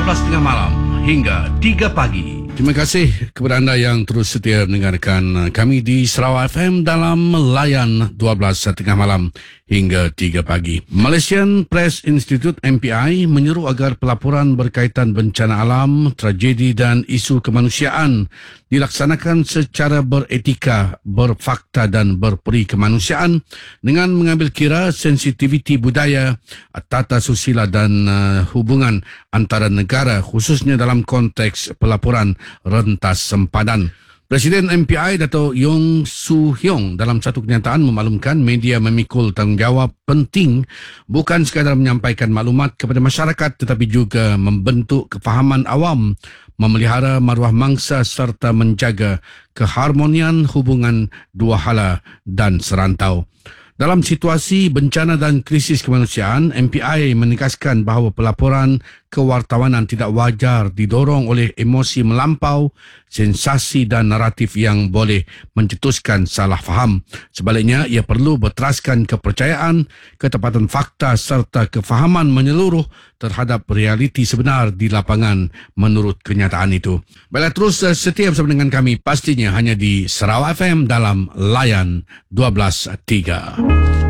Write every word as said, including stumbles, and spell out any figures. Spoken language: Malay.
belas tiga puluh malam hingga tiga pagi. Terima kasih kepada anda yang terus setia mendengarkan kami di Sarawak F M dalam layan dua belas tiga puluh malam hingga tiga pagi. Malaysian Press Institute M P I menyeru agar pelaporan berkaitan bencana alam, tragedi dan isu kemanusiaan dilaksanakan secara beretika, berfakta dan berperi kemanusiaan dengan mengambil kira sensitiviti budaya, tata susila dan uh, hubungan antara negara khususnya dalam konteks pelaporan rentas sempadan. Presiden M P I Dato' Yong Su Hyong dalam satu kenyataan memaklumkan media memikul tanggungjawab penting bukan sekadar menyampaikan maklumat kepada masyarakat tetapi juga membentuk kefahaman awam, memelihara maruah mangsa serta menjaga keharmonian hubungan dua hala dan serantau. Dalam situasi bencana dan krisis kemanusiaan, M P I menegaskan bahawa pelaporan kewartawanan tidak wajar didorong oleh emosi melampau, sensasi dan naratif yang boleh mencetuskan salah faham. Sebaliknya, ia perlu berteraskan kepercayaan, ketepatan fakta serta kefahaman menyeluruh terhadap realiti sebenar di lapangan menurut kenyataan itu. Baiklah, terus setia bersama dengan kami pastinya hanya di Sarawak F M dalam layan dua belas tiga.